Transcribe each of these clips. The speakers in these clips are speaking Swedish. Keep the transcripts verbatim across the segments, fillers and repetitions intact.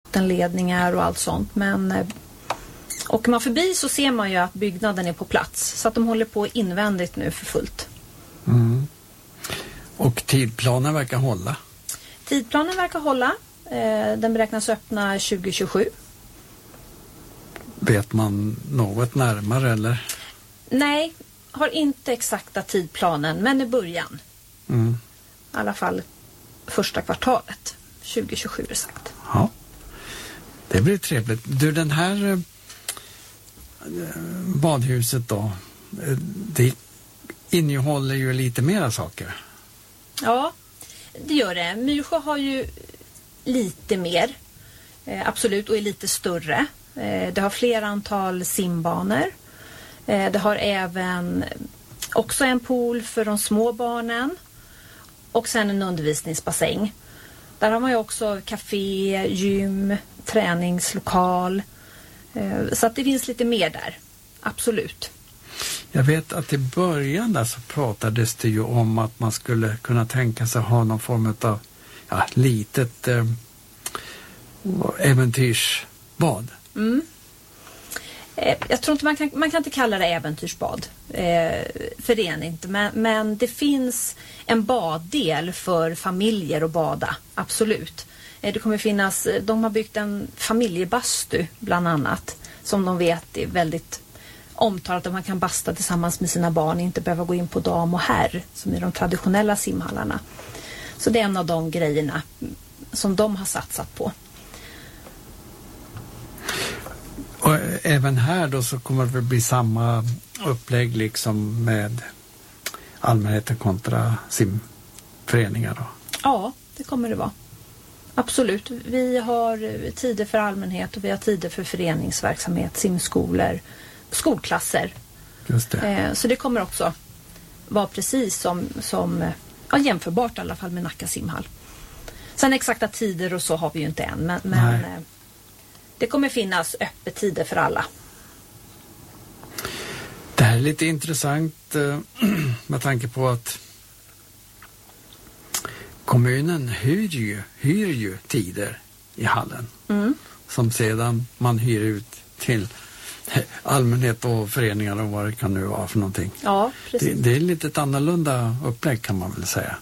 vattenledningar och allt sånt. Men eh, åker man förbi så ser man ju att byggnaden är på plats. Så att de håller på invändigt nu för fullt. Mm. Och tidplanen verkar hålla? Tidplanen verkar hålla. Eh, den beräknas öppna tjugo tjugosju. Vet man något närmare eller? Nej, har inte exakta tidplanen, men i början. Mm. I alla fall första kvartalet. tjugo tjugosju är sagt. Ja, det blir trevligt. Du, den här eh, badhuset då, eh, det innehåller ju lite mera saker. Ja, det gör det. Myrsjö har ju lite mer, eh, absolut, och är lite större. Eh, det har fler antal simbanor. Eh, det har även också en pool för de små barnen. Och sen en undervisningsbassäng. Där har man ju också café, gym, träningslokal. Eh, så att det finns lite mer där. Absolut. Jag vet att i början där så pratades det ju om att man skulle kunna tänka sig ha någon form av ja, litet eh, äventyrsbad. Mm. Eh, jag tror inte man kan, man kan inte kalla det äventyrsbad. Eh, för det är det inte. Men, men det finns en baddel för familjer att bada. Absolut. Eh, det kommer finnas, de har byggt en familjebastu bland annat. Som de vet är väldigt omtalat att man kan basta tillsammans med sina barn, inte behöva gå in på dam och herr som i de traditionella simhallarna. Så det är en av de grejerna som de har satsat på. Och även här då så kommer det bli samma upplägg liksom med allmänheten kontra simföreningar då? Ja, det kommer det vara. Absolut. Vi har tider för allmänhet och vi har tider för föreningsverksamhet, simskolor, skolklasser. Just det. Så det kommer också vara precis som, som ja, jämförbart i alla fall med Nacka simhall. Sen exakta tider och så har vi ju inte än, men, men det kommer finnas öppettider för alla. Det här är lite intressant med tanke på att kommunen hyr ju, hyr ju tider i hallen mm. som sedan man hyr ut till allmänhet och föreningar och vad det kan nu vara för någonting. Ja, precis. Det, det är lite ett annorlunda upplägg kan man väl säga.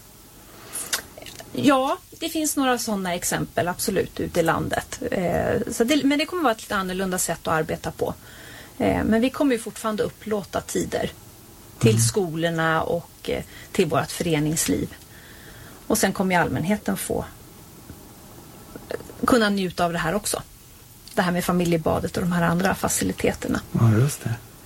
Ja, det finns några sådana exempel absolut ute i landet. Eh, så det, men det kommer vara ett lite annorlunda sätt att arbeta på. Eh, men vi kommer ju fortfarande upplåta tider till mm. skolorna och eh, till vårt föreningsliv. Och sen kommer ju allmänheten få kunna njuta av det här också. Det här med familjebadet och de här andra faciliteterna. Ja, just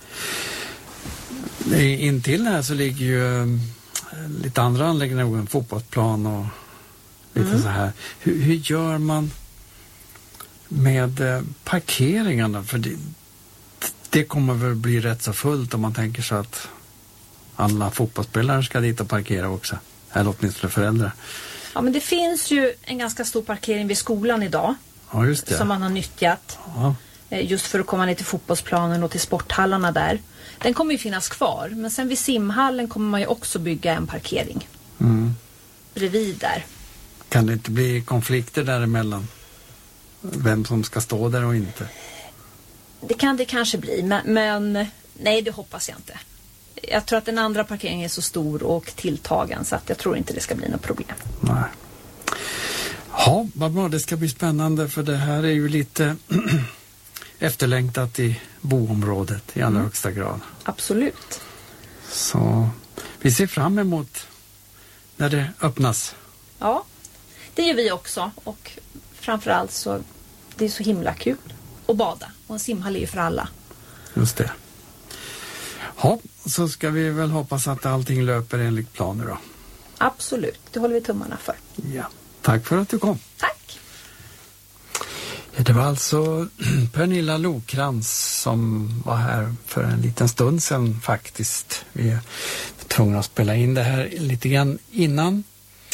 det. Intill här så ligger ju lite andra anläggningar, en fotbollsplan och lite mm. så här. Hur, hur gör man med parkeringarna? För det, det kommer väl bli rätt så fullt om man tänker så att alla fotbollsspelare ska dit och parkera också. Eller åtminstone föräldrar. Ja, men det finns ju en ganska stor parkering vid skolan idag. Ja, just det. Som man har nyttjat. Ja. Just för att komma ner till fotbollsplanen och till sporthallarna där. Den kommer ju finnas kvar. Men sen vid simhallen kommer man ju också bygga en parkering. Mm. Bredvid där. Kan det inte bli konflikter däremellan? Vem som ska stå där och inte? Det kan det kanske bli. Men, men nej, det hoppas jag inte. Jag tror att den andra parkeringen är så stor och tilltagen så att jag tror inte det ska bli något problem. Nej. Ja, vad bra. Det ska bli spännande för det här är ju lite efterlängtat i boområdet i allra mm. högsta grad. Absolut. Så vi ser fram emot när det öppnas. Ja, det gör vi också och framförallt så det är så himla kul att bada och en simhall är ju för alla. Just det. Ja, så ska vi väl hoppas att allting löper enligt planer då. Absolut, det håller vi tummarna för. Ja, tack för att du kom. Tack. Ja, det var alltså Pernilla Lokrans som var här för en liten stund sedan faktiskt. Vi är tvungna att spela in det här lite grann innan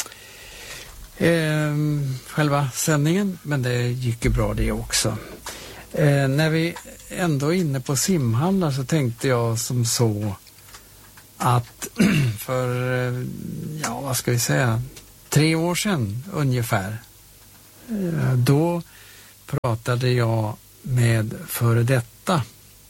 eh, själva sändningen, men det gick ju bra det också. Eh, när vi ändå är inne på simhallar så tänkte jag som så att för, ja vad ska vi säga, tre år sedan ungefär, eh, då pratade jag med före detta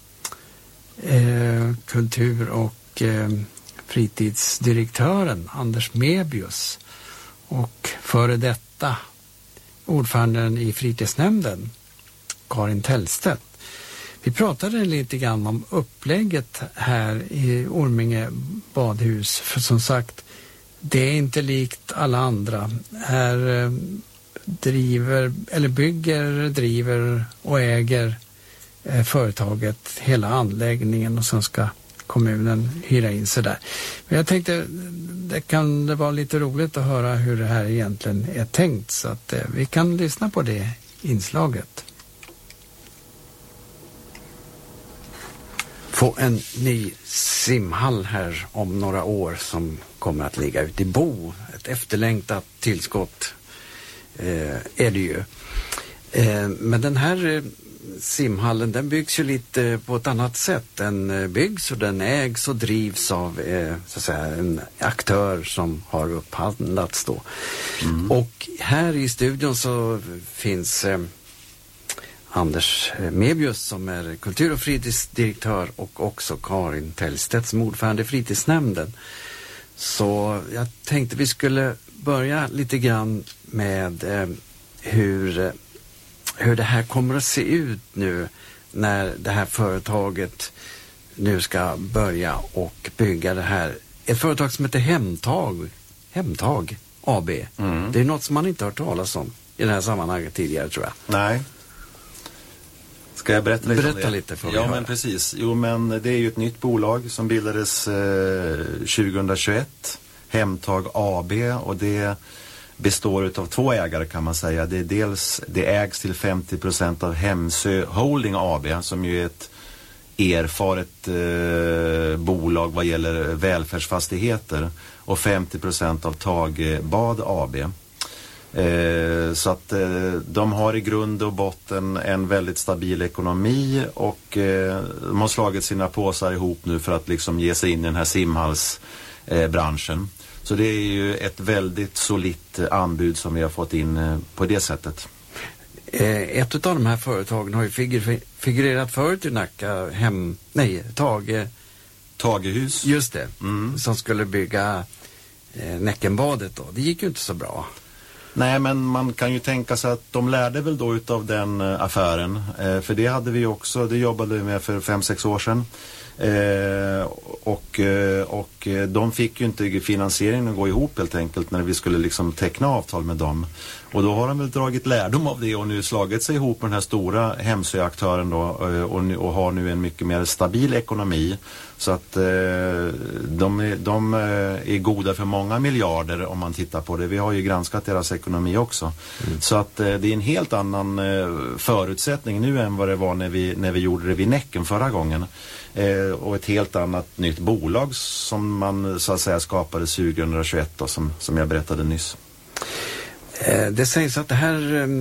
eh, kultur- och eh, fritidsdirektören Anders Mebius och före detta ordföranden i fritidsnämnden Karin Tellstedt. Vi pratade lite grann om upplägget här i Orminge badhus, för som sagt, det är inte likt alla andra. Här eh, driver, eller bygger, driver och äger eh, företaget hela anläggningen och sen ska kommunen hyra in sig där. Men jag tänkte, det kan det vara lite roligt att höra hur det här egentligen är tänkt, så att eh, vi kan lyssna på det inslaget. Få en ny simhall här om några år som kommer att ligga ute i Bo. Ett efterlängtat tillskott eh, är det ju. Eh, men den här eh, simhallen, den byggs ju lite på ett annat sätt. Den eh, byggs och den ägs och drivs av eh, så att säga, en aktör som har upphandlats då. Mm. Och här i studion så finns eh, Anders Mebius som är kultur- och fritidsdirektör och också Karin Tellstedt som ordförande i fritidsnämnden. Så jag tänkte vi skulle börja lite grann med eh, hur, hur det här kommer att se ut nu när det här företaget nu ska börja och bygga det här. Ett företag som heter Hemtag, Hemtag A B. Mm. Det är något som man inte har hört talas om i det här sammanhanget tidigare, tror jag. Nej. Ska jag berätta lite Berätta om det? lite för Ja, men precis. Jo, men det är ju ett nytt bolag som bildades eh, tjugohundratjugoett. Hemtag A B, och det består av två ägare kan man säga. Det är dels, det ägs till femtio procent av Hemsö Holding A B som ju är ett erfaret eh, bolag vad gäller välfärdsfastigheter, och femtio procent av Tagbad A B. Eh, så att eh, de har i grund och botten en väldigt stabil ekonomi, och eh, de har slagit sina påsar ihop nu för att liksom ge sig in i den här simhalsbranschen. Eh, så det är ju ett väldigt solitt anbud som vi har fått in eh, på det sättet. Eh, ett av de här företagen har ju figur, figurerat förut i Nacka, hem, nej, Tage Tagehus. Just det, mm. som skulle bygga eh, Näckenbadet då. Det gick ju inte så bra. Nej, men man kan ju tänka sig att de lärde väl då utav den eh, affären. Eh, för det hade vi också, det jobbade vi med för fem sex år sedan. Eh, och, eh, och de fick ju inte finansieringen att gå ihop helt enkelt när vi skulle liksom teckna avtal med dem. Och då har de väl dragit lärdom av det och nu slagit sig ihop med den här stora Hemsö-aktören då, eh, och, nu, och har nu en mycket mer stabil ekonomi. Så att eh, de, är, de är goda för många miljarder om man tittar på det. Vi har ju granskat deras ekonomi också. Mm. Så att eh, det är en helt annan eh, förutsättning nu än vad det var när vi, när vi gjorde det vid Näcken förra gången. Eh, och ett helt annat nytt bolag som man så att säga skapade tjugohundratjugoett då, som, som jag berättade nyss. Eh, det sägs att det här eh,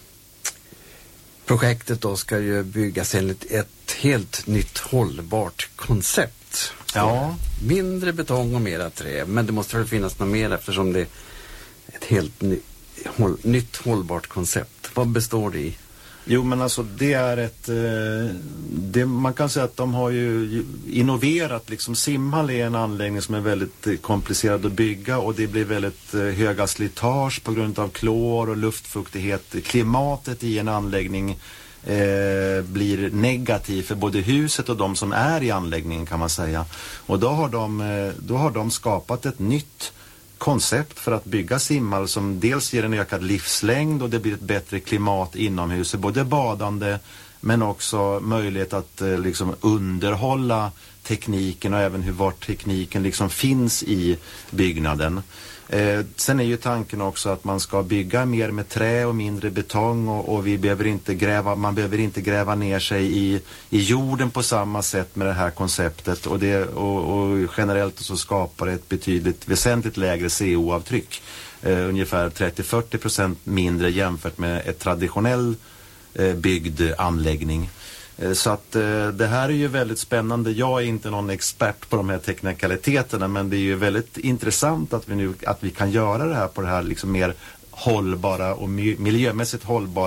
projektet då ska ju byggas enligt ett helt nytt hållbart koncept. Ja. Mindre betong och mera trä, men det måste väl finnas något mer eftersom det är ett helt ny, håll, nytt hållbart koncept. Vad består det i? Jo, men alltså det är ett eh, det, man kan säga att de har ju innoverat liksom. Simhall är en anläggning som är väldigt eh, komplicerad att bygga, och det blir väldigt eh, höga slitage på grund av klor och luftfuktighet. Klimatet i en anläggning eh, blir negativ för både huset och de som är i anläggningen kan man säga. Och då har de, eh, då har de skapat ett nytt koncept för att bygga simhall som dels ger en ökad livslängd, och det blir ett bättre klimat inomhus, både badande men också möjlighet att eh, liksom underhålla tekniken och även hur var tekniken liksom finns i byggnaden. Eh, sen är ju tanken också att man ska bygga mer med trä och mindre betong, och, och vi behöver inte gräva, man behöver inte gräva ner sig i, i jorden på samma sätt med det här konceptet, och, det, och, och generellt så skapar det ett betydligt väsentligt lägre C O-avtryck. Eh, ungefär trettio till fyrtio procent mindre jämfört med ett traditionell eh, byggd anläggning. Så att det här är ju väldigt spännande. Jag är inte någon expert på de här teknikaliteterna, men det är ju väldigt intressant att vi nu att vi kan göra det här på det här liksom mer hållbara och miljömässigt hållbara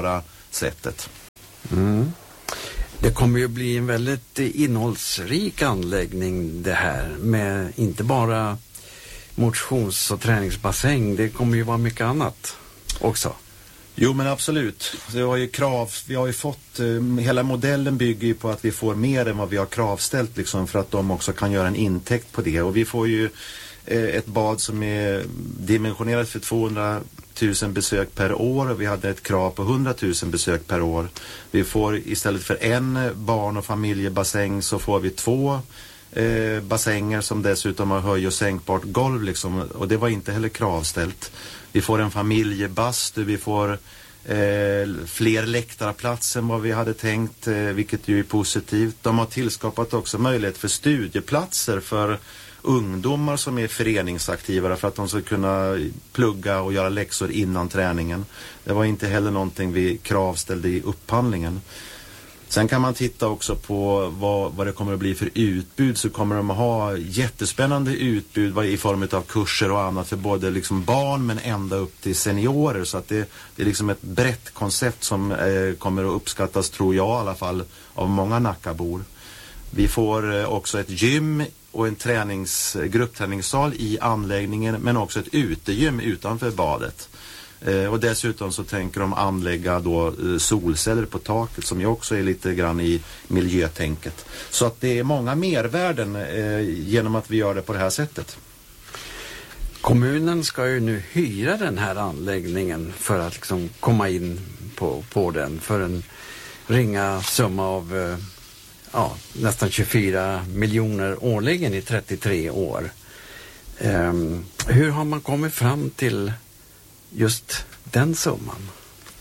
sättet. Mm. Det kommer ju bli en väldigt innehållsrik anläggning det här, med inte bara motions- och träningsbassäng, det kommer ju vara mycket annat också. Jo, men absolut. Vi har ju krav, vi har ju fått, eh, hela modellen bygger ju på att vi får mer än vad vi har kravställt liksom, för att de också kan göra en intäkt på det. Och vi får ju eh, ett bad som är dimensionerat för tvåhundratusen besök per år, och vi hade ett krav på hundratusen besök per år. Vi får istället för en barn- och familjebassäng så får vi två eh, bassänger som dessutom har höj- och sänkbart golv liksom, och det var inte heller kravställt. Vi får en familjebastu, vi får eh, fler läktarplatser än vad vi hade tänkt, eh, vilket ju är positivt. De har tillskapat också möjlighet för studieplatser för ungdomar som är föreningsaktiva för att de ska kunna plugga och göra läxor innan träningen. Det var inte heller någonting vi kravställde i upphandlingen. Sen kan man titta också på vad, vad det kommer att bli för utbud, så kommer de att ha jättespännande utbud i form av kurser och annat för både liksom barn men ända upp till seniorer, så att det, det är liksom ett brett koncept som eh, kommer att uppskattas, tror jag i alla fall, av många Nackabor. Vi får eh, också ett gym och en tränings, gruppträningssal i anläggningen, men också ett utegym utanför badet. Eh, och dessutom så tänker de anlägga då eh, solceller på taket, som ju också är lite grann i miljötänket. Så att det är många mervärden eh, genom att vi gör det på det här sättet. Kommunen ska ju nu hyra den här anläggningen för att liksom komma in på, på den för en ringa summa av eh, ja, nästan tjugofyra miljoner årligen i trettiotre år. Eh, hur har man kommit fram till just den summan?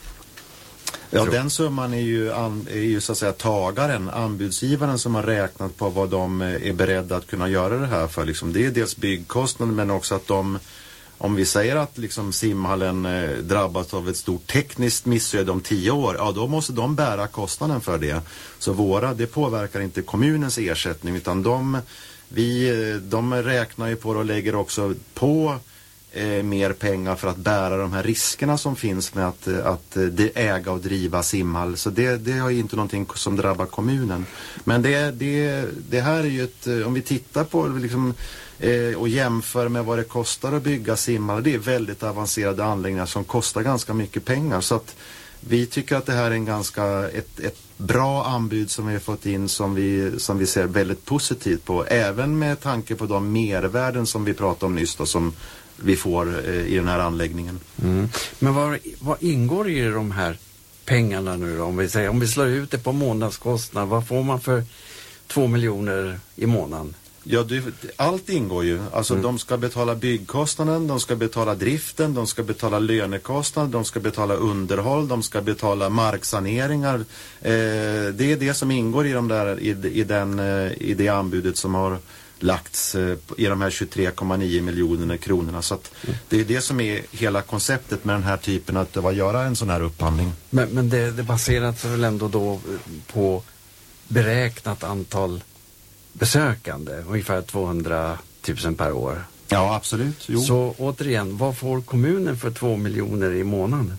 Ja, den summan är ju, an, är ju så att säga tagaren, anbudsgivaren, som har räknat på vad de är beredda att kunna göra det här för. Liksom, det är dels byggkostnaden, men också att de, om vi säger att liksom simhallen eh, drabbas av ett stort tekniskt missöde om tio år, ja då måste de bära kostnaden för det. Så våra, det påverkar inte kommunens ersättning, utan de, vi, de räknar ju på det och lägger också på Eh, mer pengar för att bära de här riskerna som finns med att, att det äga och driva simhall. Så det, det är ju inte någonting som drabbar kommunen. Men det, det, det här är ju ett, om vi tittar på liksom, eh, och jämför med vad det kostar att bygga simhall, det är väldigt avancerade anläggningar som kostar ganska mycket pengar. Så att vi tycker att det här är en ganska, ett, ett bra anbud som vi har fått in, som vi, som vi ser väldigt positivt på. Även med tanke på de mervärden som vi pratade om nyss då, som vi får eh, i den här anläggningen. Mm. Men vad, vad ingår i de här pengarna nu då? Om vi säger, om vi slår ut det på månadskostnad, vad får man för två miljoner i månaden? Ja, det, allt ingår ju. Alltså mm. de ska betala byggkostnaden, de ska betala driften, de ska betala lönekostnad, de ska betala underhåll, de ska betala marksaneringar. Eh, det är det som ingår i, de där, i, i, den, eh, i det anbudet som har lagts eh, i de här tjugotre komma nio miljoner kronorna. Så att mm. det är det som är hela konceptet med den här typen att vad göra en sån här upphandling. Men, men det, det baseras väl ändå då på beräknat antal besökande, ungefär tvåhundratusen per år. Ja, absolut. Jo. Så återigen, vad får kommunen för två miljoner i månaden?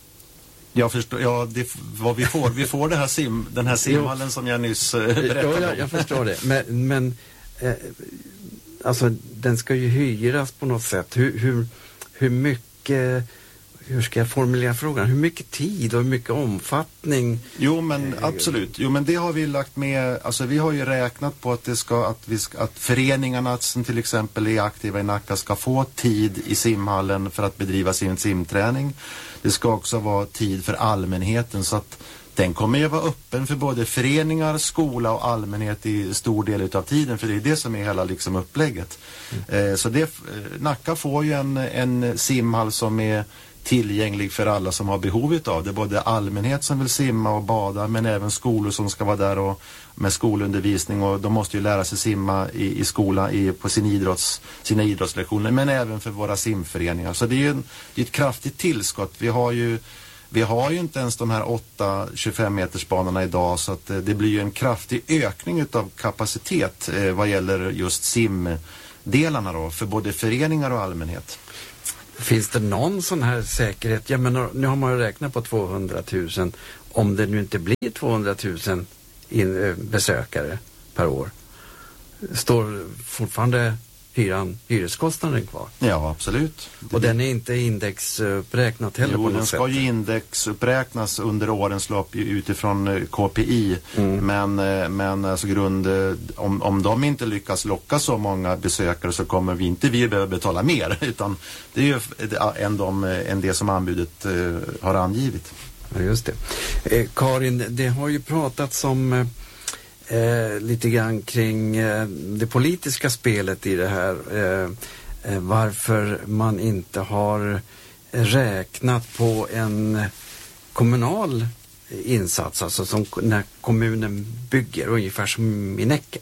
Jag förstår, ja, det, vad vi får, vi får det här sim, den här simhallen som jag nyss eh, berättade om. Ja, jag, jag förstår det. Men, men eh, alltså, den ska ju hyras på något sätt. Hur, hur, hur mycket... Hur ska jag formulera frågan? Hur mycket tid och hur mycket omfattning? Jo, men absolut. Jo, men det har vi lagt med. Alltså vi har ju räknat på att det ska att vi ska, att föreningarna som till exempel är aktiva i Nacka ska få tid i simhallen för att bedriva sin simträning. Det ska också vara tid för allmänheten, så att den kommer ju vara öppen för både föreningar, skola och allmänhet i stor del utav tiden, för det är det som är hela liksom upplägget. Mm. Eh, så det, Nacka får ju en, en simhall som är tillgänglig för alla som har behov av det. Både allmänhet som vill simma och bada, men även skolor som ska vara där och med skolundervisning, och de måste ju lära sig simma i, i skola i, på sin idrotts, sina idrottslektioner, men även för våra simföreningar. Så det är ju en, det är ett kraftigt tillskott. Vi har ju Vi har ju inte ens de här åtta tjugofem meters banorna idag, så att det blir ju en kraftig ökning utav kapacitet eh, vad gäller just simdelarna då, för både föreningar och allmänhet. Finns det någon sån här säkerhet? Jag menar, nu har man ju räknat på tvåhundratusen om det nu inte blir tvåhundratusen in, besökare per år, står fortfarande hyran, hyreskostnaden kvar. Ja, absolut. Och den är inte indexuppräknat heller jo, på något den ska sätt. ju indexuppräknas under årens lopp utifrån K P I. Mm. Men, men alltså grund, om, om de inte lyckas locka så många besökare så kommer vi inte vi behöva betala mer. Utan det är ju än, de, än det som anbudet eh, har angivit. Ja, just det. Eh, Karin, det har ju pratats om eh, lite grann kring eh, det politiska spelet i det här. Eh, eh, varför man inte har räknat på en kommunal insats, alltså som när kommunen bygger, ungefär som i Näcken.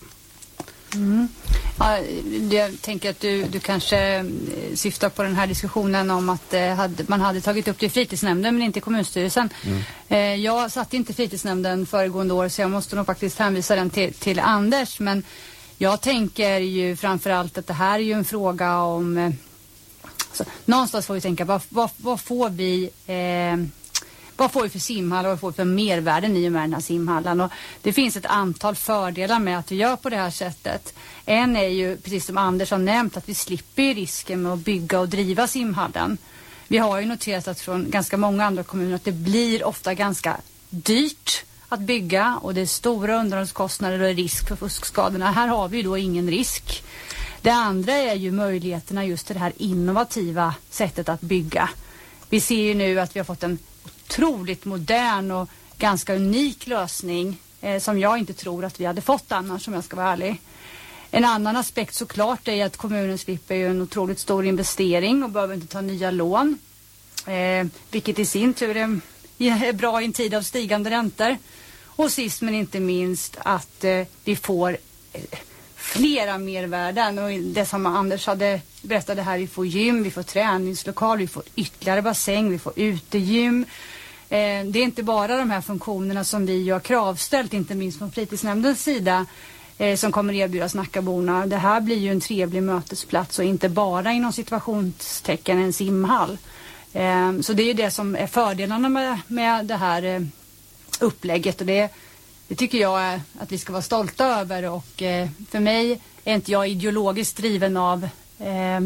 Mm. Ja, jag tänker att du, du kanske syftar på den här diskussionen om att eh, hade, man hade tagit upp det i fritidsnämnden men inte i kommunstyrelsen. Mm. Eh, jag satt inte i fritidsnämnden föregående år så jag måste nog faktiskt hänvisa den till, till Anders. Men jag tänker ju framförallt att det här är ju en fråga om... Eh, alltså, någonstans får vi tänka, vad, vad, vad får vi... Eh, Vad får vi för simhall och vad får vi för mervärden i och med den här simhallen? Och det finns ett antal fördelar med att vi gör på det här sättet. En är ju, precis som Anders har nämnt, att vi slipper risken med att bygga och driva simhallen. Vi har ju noterat att från ganska många andra kommuner att det blir ofta ganska dyrt att bygga. Och det är stora underhållskostnader och risk för fuskskadorna. Här har vi ju då ingen risk. Det andra är ju möjligheterna just till det här innovativa sättet att bygga. Vi ser ju nu att vi har fått en otroligt modern och ganska unik lösning eh, som jag inte tror att vi hade fått annars, om jag ska vara ärlig. En annan aspekt såklart är att kommunen slipper ju en otroligt stor investering och behöver inte ta nya lån. Eh, vilket i sin tur är, är bra i en tid av stigande räntor. Och sist men inte minst att eh, vi får eh, flera mervärden. Och det som Anders hade berättade här, vi får gym, vi får träningslokal, vi får ytterligare bassäng, vi får utegym. Eh, det är inte bara de här funktionerna som vi har kravställt, inte minst från fritidsnämndens sida, eh, som kommer erbjudas Nackaborna. Det här blir ju en trevlig mötesplats och inte bara inom situationstecken en simhall. Eh, så det är ju det som är fördelarna med, med det här eh, upplägget, och det, det tycker jag är att vi ska vara stolta över. Och eh, för mig är inte jag ideologiskt driven av eh,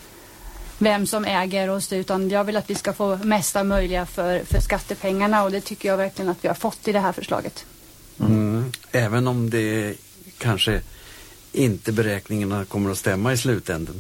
vem som äger oss, utan jag vill att vi ska få mesta möjliga för, för skattepengarna, och det tycker jag verkligen att vi har fått i det här förslaget. Mm. Även om det kanske inte beräkningarna kommer att stämma i slutänden.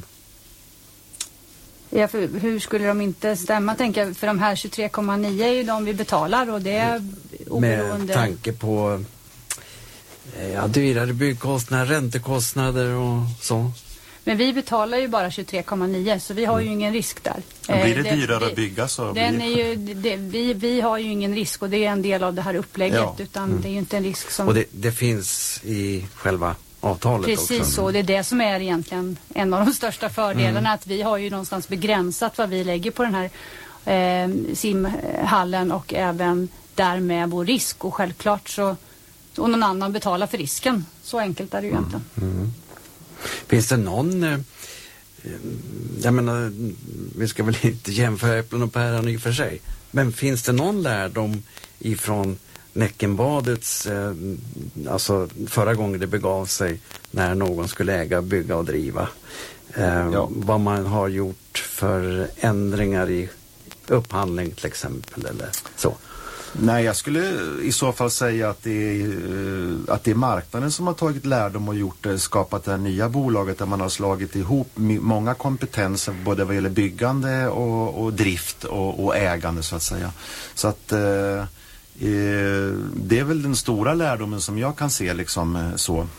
Ja, för hur skulle de inte stämma, tänker jag, för de här tjugotre komma nio är ju de vi betalar, och det är oberoende. Med tanke på ja, dyrare byggkostnader, räntekostnader och så. Men vi betalar ju bara tjugotre komma nio, så vi har ju ingen risk där. Men blir det, det dyrare att bygga så den blir... är ju, det, vi, vi har ju ingen risk, och det är en del av det här upplägget, ja. utan mm. det är ju inte en risk som... Och det, det finns i själva avtalet Precis också. Precis så, det är det som är egentligen en av de största fördelarna, mm. att vi har ju någonstans begränsat vad vi lägger på den här eh, simhallen, och även därmed vår risk, och självklart så och någon annan betalar för risken. Så enkelt är det ju mm. egentligen. Mm. Finns det någon, eh, jag menar, vi ska väl inte jämföra äpplen och päron i och för sig, men finns det någon lärdom ifrån Näckenbadets, eh, alltså förra gången det begav sig när någon skulle äga, bygga och driva, eh, ja. vad man har gjort för ändringar i upphandling till exempel eller så? Nej, jag skulle i så fall säga att det är, att det är marknaden som har tagit lärdom och gjort det, skapat det här nya bolaget där man har slagit ihop många kompetenser både vad gäller byggande och, och drift och, och ägande så att säga. Så att eh, det är väl den stora lärdomen som jag kan se liksom så.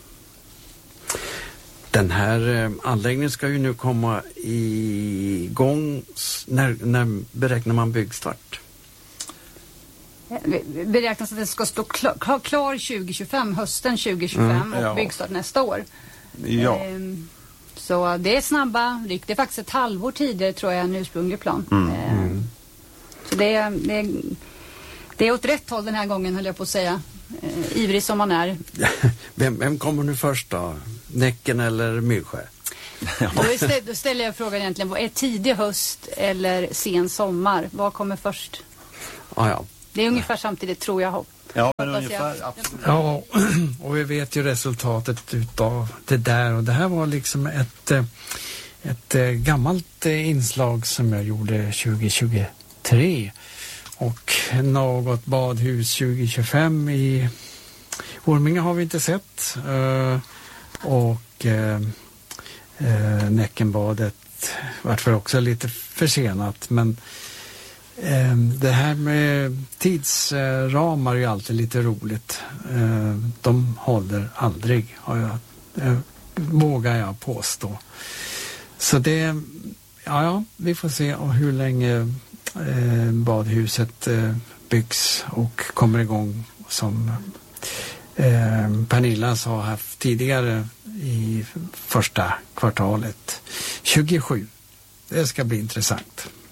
Den här anläggningen ska ju nu komma igång. När, när beräknar man byggstart? Beräknas att det ska stå klar, klar tjugo tjugofem, hösten tjugo tjugofem, mm, ja. och byggstart nästa år. Ja. Ehm, så det är snabba ryck. Det är faktiskt ett halvår tidigare tror jag en ursprunglig plan. Mm. Ehm, så det är, det, är, det är åt rätt håll den här gången, höll jag på att säga. Ehm, ivrig som man är. Vem, vem kommer nu först då? Näcken eller Myrsjö? Ja. Då, då ställer jag frågan egentligen, vad är tidig höst eller sen sommar? Vad kommer först? Ah, ja. Det är ungefär samtidigt, tror jag. Hopp. Ja, men Hoppas ungefär, jag. absolut. Ja, och vi vet ju resultatet utav det där. Och det här var liksom ett, ett gammalt inslag som jag gjorde tjugo tjugotre. Och något badhus tjugo tjugofem i Orminge har vi inte sett. Och Näckenbadet var för också lite försenat, men eh, det här med tidsramar är ju alltid lite roligt. Eh, de håller aldrig, har jag, eh, vågar jag påstå. Så det, ja, ja vi får se hur länge eh, badhuset eh, byggs och kommer igång, som eh, Pernilla sa haft tidigare i första kvartalet tjugosju. Det ska bli intressant.